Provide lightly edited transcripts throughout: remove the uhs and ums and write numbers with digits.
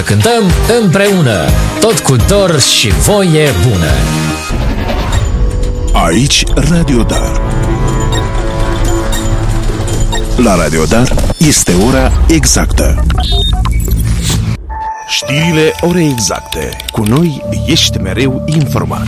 Cântăm împreună, tot cu dor și voie bună. Aici Radio Dar. La Radio Dar este ora exactă. Știrile ore exacte. Cu noi ești mereu informat.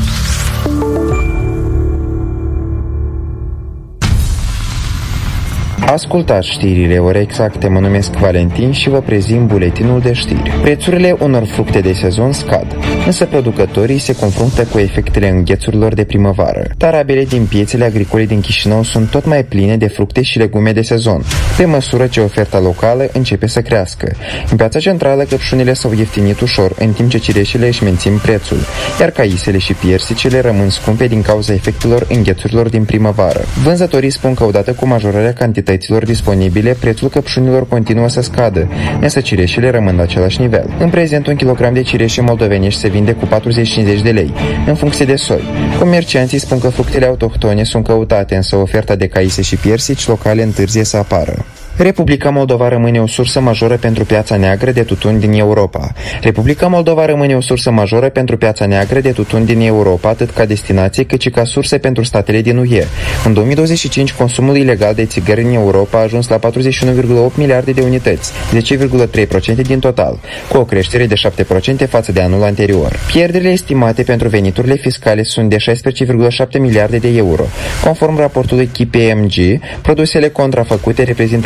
Ascultați știrile ore exacte, mă numesc Valentin și vă prezint buletinul de știri. Prețurile unor fructe de sezon scad, însă producătorii se confruntă cu efectele înghețurilor de primăvară. Tarabele din piețele agricole din Chișinău sunt tot mai pline de fructe și legume de sezon, pe măsură ce oferta locală începe să crească. În piața centrală, căpșunile s-au ieftinit ușor, în timp ce cireșele își mențin prețul, iar caisele și piersicele rămân scumpe din cauza efectelor înghețurilor din primăvară. Vânzătorii spun că odată cu majorarea cantităților disponibile, prețul căpșunilor continuă să scadă, însă cireșele rămân la același nivel. În prezent, un kilogram de cireșe moldovenești se vinde cu 40-50 de lei, în funcție de soi. Comercianții spun că fructele autohtone sunt căutate, însă oferta de caise și piersici locale întârzie să apară. Republica Moldova rămâne o sursă majoră pentru piața neagră de tutun din Europa. Republica Moldova rămâne o sursă majoră pentru piața neagră de tutun din Europa, atât ca destinație, cât și ca sursă pentru statele din UE. În 2025, consumul ilegal de țigări în Europa a ajuns la 41,8 miliarde de unități, 10,3% din total, cu o creștere de 7% față de anul anterior. Pierderile estimate pentru veniturile fiscale sunt de 16,7 miliarde de euro. Conform raportului KPMG, produsele contrafăcute reprezintă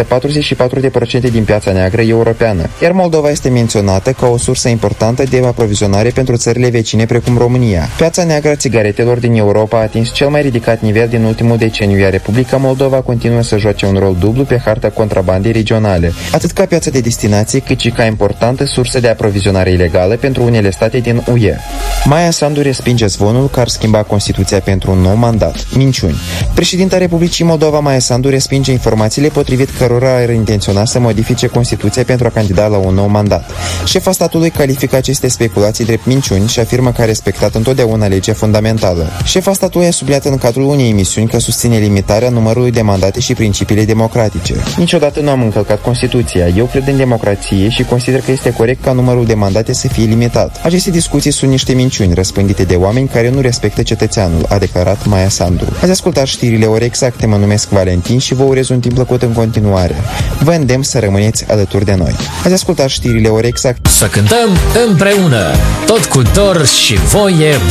44% din piața neagră europeană, iar Moldova este menționată ca o sursă importantă de aprovizionare pentru țările vecine precum România. Piața neagră a țigaretelor din Europa a atins cel mai ridicat nivel din ultimul deceniu, iar Republica Moldova continuă să joace un rol dublu pe harta contrabandei regionale, atât ca piață de destinație, cât și ca importantă sursă de aprovizionare ilegală pentru unele state din UE. Maia Sandu respinge zvonul că ar schimba Constituția pentru un nou mandat. Minciuni. Președinta Republicii Moldova, Maia Sandu, respinge informațiile potrivit cărora ar intenționa să modifice Constituția pentru a candida la un nou mandat. Șefa statului califică aceste speculații drept minciuni și afirmă că a respectat întotdeauna legea fundamentală. Șefa statului a subliniat în cadrul unei emisiuni că susține limitarea numărului de mandate și principiile democratice. Niciodată nu am încălcat Constituția. Eu cred în democrație și consider că este corect ca numărul de mandate să fie limitat. Aceste discuții sunt niște minciuni răspândite de oameni care nu respectă cetățeanul, a declarat Maia Sandu. Ați ascultat știrile ore exacte, mă numesc Valentin și vă urez un timp plăcut în continuare. Vă îndemn să rămâneți alături de noi. Ați ascultat știrile ore exacte. Să cântăm împreună, tot cu dor și voie